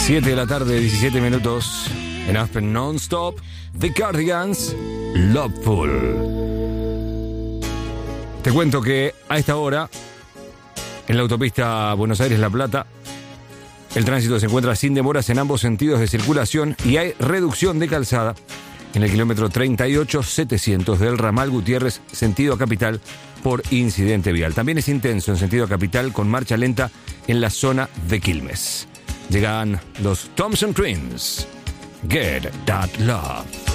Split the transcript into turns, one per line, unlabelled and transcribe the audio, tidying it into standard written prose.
7 de la tarde, 17 minutos. En Aspen Non-Stop, The Cardigans, Loveful. Te cuento que a esta hora, en la autopista Buenos Aires-La Plata, el tránsito se encuentra sin demoras en ambos sentidos de circulación y hay reducción de calzada en el kilómetro 38-700 del ramal Gutiérrez, sentido a Capital, por incidente vial. También es intenso en sentido a Capital, con marcha lenta en la zona de Quilmes. Llegan los Thompson Twins. Get That Love.